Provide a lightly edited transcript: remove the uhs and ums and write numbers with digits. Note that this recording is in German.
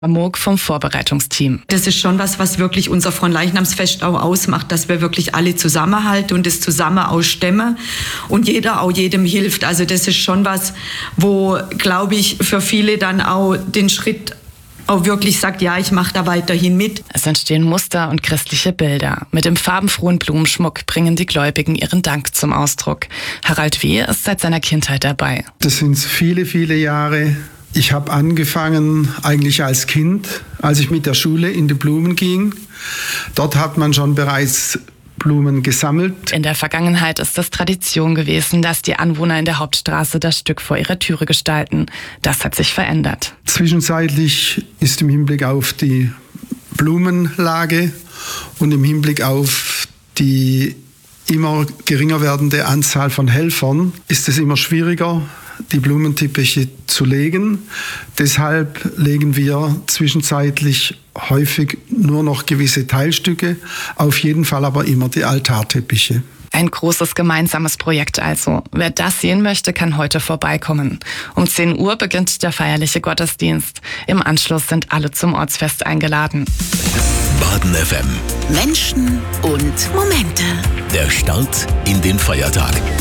Moog vom Vorbereitungsteam. Das ist schon was wirklich unser Fronleichnamsfest auch ausmacht, dass wir wirklich alle zusammenhalten und das zusammen ausstemmen und jeder auch jedem hilft. Also das ist schon was, wo, glaube ich, für viele dann auch den Schritt auch wirklich sagt, ja, ich mache da weiterhin mit. Es entstehen Muster und christliche Bilder. Mit dem farbenfrohen Blumenschmuck bringen die Gläubigen ihren Dank zum Ausdruck. Harald W. ist seit seiner Kindheit dabei. Das sind viele, viele Jahre. Ich habe angefangen eigentlich als Kind, als ich mit der Schule in die Blumen ging. Dort hat man schon bereits Blumen gesammelt. In der Vergangenheit ist es Tradition gewesen, dass die Anwohner in der Hauptstraße das Stück vor ihrer Türe gestalten. Das hat sich verändert. Zwischenzeitlich ist im Hinblick auf die Blumenlage und im Hinblick auf die immer geringer werdende Anzahl von Helfern ist es immer schwieriger, die Blumenteppiche zu legen. Deshalb legen wir zwischenzeitlich häufig nur noch gewisse Teilstücke, auf jeden Fall aber immer die Altarteppiche. Ein großes gemeinsames Projekt also. Wer das sehen möchte, kann heute vorbeikommen. Um 10 Uhr beginnt der feierliche Gottesdienst. Im Anschluss sind alle zum Ortsfest eingeladen. Baden FM. Menschen und Momente. Der Start in den Feiertag.